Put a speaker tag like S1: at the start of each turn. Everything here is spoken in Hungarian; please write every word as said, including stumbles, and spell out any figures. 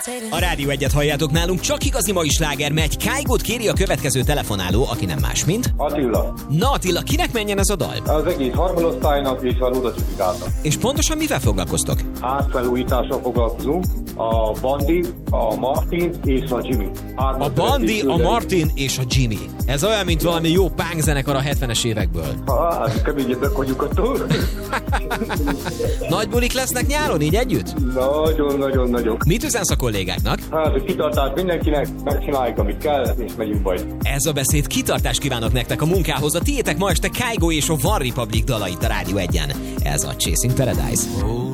S1: A Rádió Egyet halljátok, nálunk csak igazi mai sláger megy. Kygot kéri a következő telefonáló, aki nem más, mint...
S2: Attila.
S1: Na Attila, kinek menjen ez a dal?
S2: Az egész harmadosztálynak és a Luda Csipigának.
S1: És pontosan mivel foglalkoztok?
S2: Házfelújítással foglalkozunk. A Bandi, a Martin és a Jimmy.
S1: A Bandi, a Martin és a Jimmy. Ez olyan, mint valami jó punk zenekar a hetvenes évekből.
S2: Hát, keményebbek vagyunk attól.
S1: Nagy bulik lesznek nyáron, így együtt?
S2: Nagyon-nagyon-nagyon.
S1: Mit üzensz a kollégáknak?
S2: Hát, hogy kitartást mindenkinek, megcsináljuk, amit kell, és megyünk majd.
S1: Ez a beszéd, kitartást kívánok nektek a munkához. A tiétek ma este Kygo és a One Republic dalait a Rádió Egyen. Ez a Chasing Paradise. Oh.